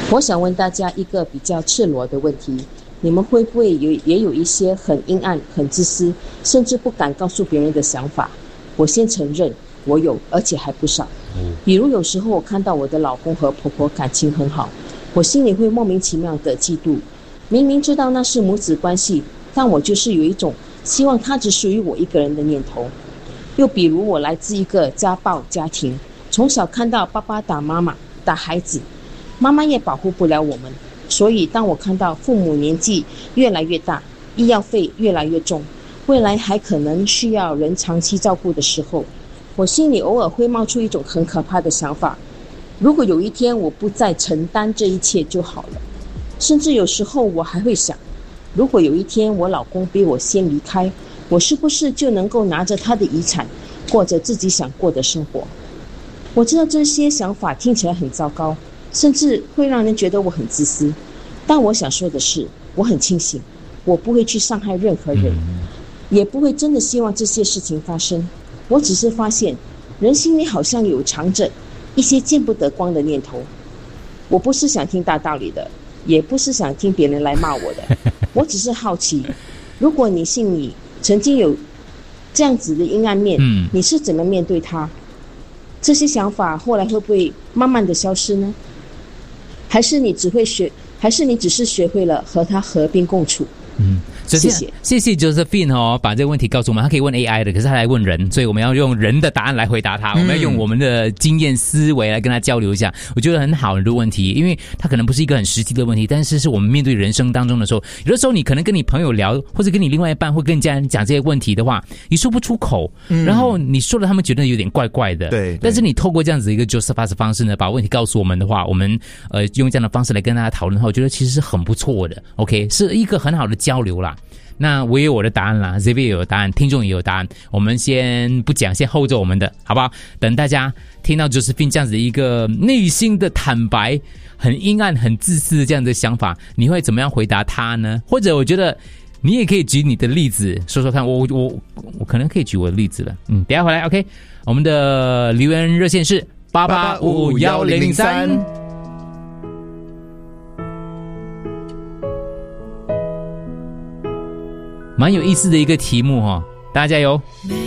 我想问大家一个比较赤裸的问题，你们会不会也有一些很阴暗、很自私，甚至不敢告诉别人的想法？我先承认我有，而且还不少。比如有时候我看到我的老公和婆婆感情很好，我心里会莫名其妙的嫉妒，明明知道那是母子关系，但我就是有一种希望他只属于我一个人的念头。又比如我来自一个家暴家庭，从小看到爸爸打妈妈、打孩子，妈妈也保护不了我们，所以当我看到父母年纪越来越大，医药费越来越重，未来还可能需要人长期照顾的时候，我心里偶尔会冒出一种很可怕的想法，如果有一天我不再承担这一切就好了。甚至有时候我还会想，如果有一天我老公比我先离开，我是不是就能够拿着他的遗产，过着自己想过的生活？我知道这些想法听起来很糟糕，甚至会让人觉得我很自私，但我想说的是，我很清醒，我不会去伤害任何人，也不会真的希望这些事情发生。我只是发现人心里好像有藏着一些见不得光的念头。我不是想听大道理的，也不是想听别人来骂我的，我只是好奇，如果你信你曾经有这样子的阴暗面，你是怎么面对它？这些想法后来会不会慢慢的消失呢？还是你只是学会了和它和平共处？ 谢谢 Josephine 把这个问题告诉我们。他可以问 AI 的，可是他来问人，所以我们要用人的答案来回答他。我们要用我们的经验思维来跟他交流一下。我觉得很好，很多问题，因为他可能不是一个很实际的问题，但是我们面对人生当中的时候，有的时候你可能跟你朋友聊，或者跟你另外一半，或跟你家人讲这些问题的话，你说不出口，然后你说了他们觉得有点怪怪的。 对。 但是你透过这样子一个 Josephine 的方式呢，把问题告诉我们的话，我们用这样的方式来跟大家讨论的话，我觉得其实是很不错的。OK， 是一个很好的交流啦。那我也有我的答案啦 ，Xavier 也有答案，听众也有答案。我们先不讲，先hold着我们的，好不好？等大家听到 Josephine 这样子的一个内心的坦白，很阴暗、很自私的这样的想法，你会怎么样回答他呢？或者我觉得你也可以举你的例子说说看。我可能可以举我的例子了。等一下回来 ，OK？ 我们的留言热线是88551003。蛮有意思的一个题目大家加油。